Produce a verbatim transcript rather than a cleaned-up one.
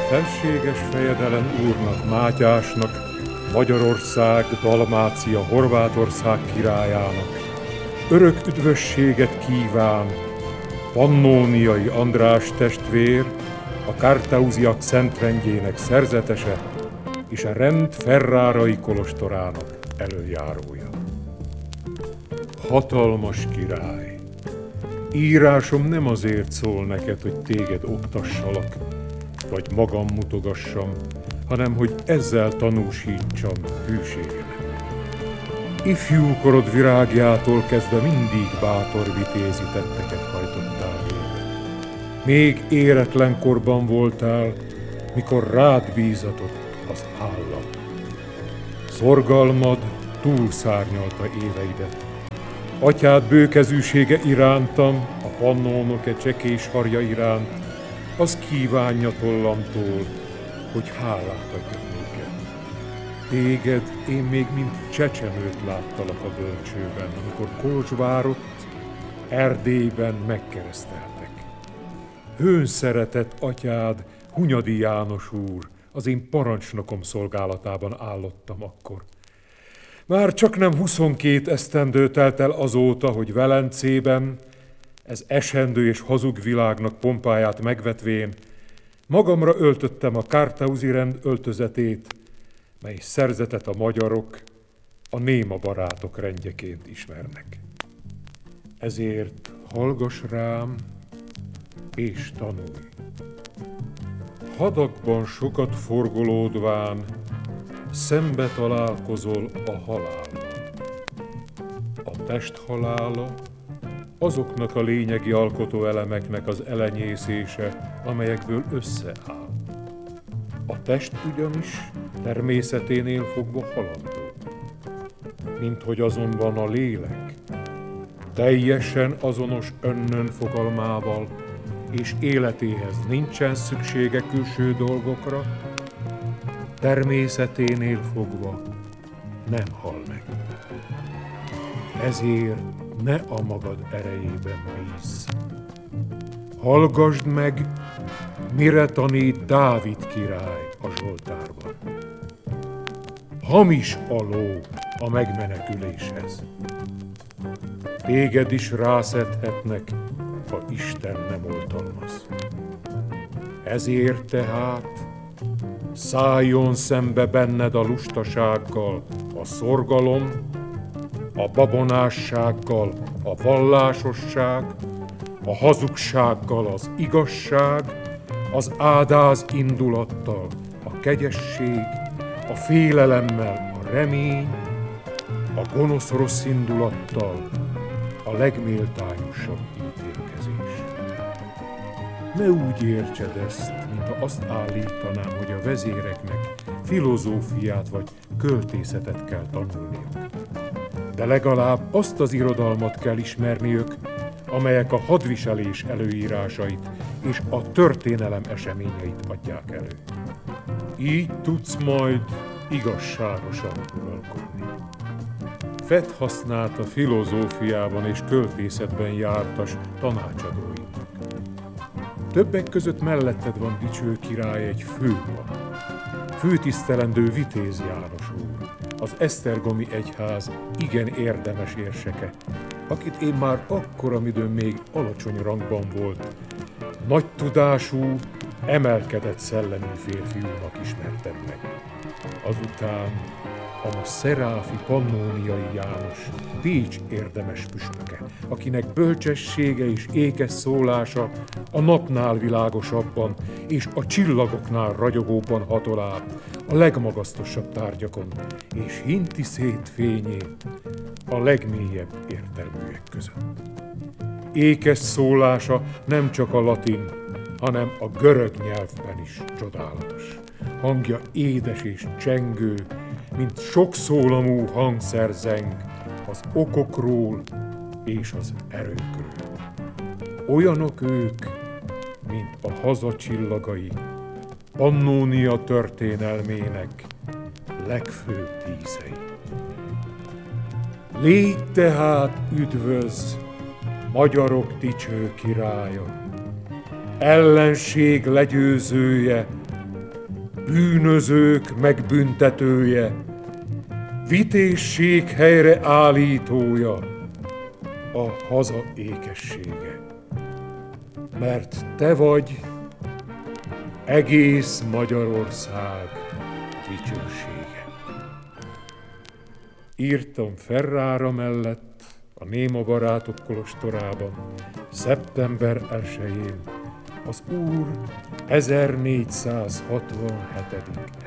Felséges fejedelem úrnak, Mátyásnak, Magyarország, Dalmácia, Horvátország királyának örök üdvösséget kíván Pannóniai András testvér, a Kártauziak szentrendjének szerzetese és a rend Ferrárai kolostorának előjárója. Hatalmas király! Írásom nem azért szól neked, hogy téged oktassalak, vagy magam mutogassam, hanem hogy ezzel tanúsítsam hűségemet. Ifjúkorod virágjától kezdve mindig bátor vitézi tetteket hajtottál végre. Még éretlen korban voltál, mikor rád bízatott az állam. Szorgalmad túlszárnyalta éveidet. Atyád bőkezűsége irántam, a pannónok csekés harja iránt, az kívánja tollamtól, hogy hálát adjak néked. Téged én még mint csecsemőt láttalak a bölcsőben, amikor Kolozsvárott, Erdélyben megkereszteltek. Hőn szeretett atyád, Hunyadi János úr, az én parancsnokom szolgálatában állottam akkor. Már csak nem huszonkét esztendő telt el azóta, hogy Velencében, ez esendő és hazug világnak pompáját megvetvén, magamra öltöttem a Kártauzi rend öltözetét, mely szerzetet a magyarok, a néma barátok rendjeként ismernek. Ezért hallgass rám, és tanulj. Hadakban sokat forgolódván, szembe találkozol a halállal. A test halála azoknak a lényegi alkotóelemeknek az elenyészése, amelyekből összeáll. A test ugyanis természeténél fogva halandó, minthogy azonban a lélek teljesen azonos önnön fogalmával, és életéhez nincsen szüksége külső dolgokra, természeténél fogva nem hal meg. Ezért ne a magad erejében bízz. Hallgasd meg, mire tanít Dávid király a Zsoltárban. Hamis a ló a megmeneküléshez. Téged is rászedhetnek, ha Isten nem oltalmaz. Ezért tehát szálljon szembe benned a lustasággal a szorgalom, a babonássággal a vallásosság, a hazugsággal az igazság, az ádáz indulattal a kegyesség, a félelemmel a remény, a gonosz rossz indulattal a legméltányosabb ítélkezés. Ne úgy értsed ezt, mintha azt állítanám, hogy a vezéreknek filozófiát vagy költészetet kell tanulniuk. De legalább azt az irodalmat kell ismerniük, amelyek a hadviselés előírásait és a történelem eseményeit adják elő. Így tudsz majd igazságosan uralkodni. Vedd hasznát a filozófiában és költészetben jártas tanácsadóinak. Többek között melletted van dicső király egy főpap, főtisztelendő Vitéz János úr, az esztergomi egyház igen érdemes érseke, akit én már akkor, amidőn még alacsony rangban volt, nagy tudású, emelkedett szellemű férfiúnak ismertem meg. Azután a Szeráfi Pannóniai János, Pécs érdemes püspöke, akinek bölcsessége és ékes szólása a napnál világosabban és a csillagoknál ragyogóban hatol át a legmagasztosabb tárgyakon, és hinti szét fényét a legmélyebb értelműek között. Ékes szólása nem csak a latin, hanem a görög nyelvben is csodálatos. Hangja édes és csengő, mint sokszólamú hangszer zeng az okokról és az erőkről. Olyanok ők, mint a haza csillagai, Pannónia történelmének legfőbb díszei. Légy tehát üdvöz, magyarok dicső királya, ellenség legyőzője, bűnözők megbüntetője, vitézség helyre állítója, a haza ékessége. Mert te vagy egész Magyarország dicsősége. Írtam Ferrara mellett a Néma Barátok kolostorában szeptember elsején az Úr ezernégyszázhatvanhetedik